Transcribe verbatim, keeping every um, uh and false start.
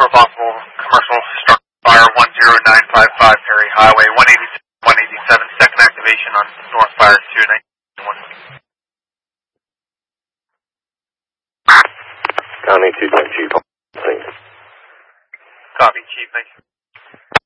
for a possible commercial structure fire one zero nine five five Perry Highway, one eighty-six, one eighty-seven, second activation on North Fire two ninety-one. County two ten Chief. Thanks. Copy, Chief. Thank you.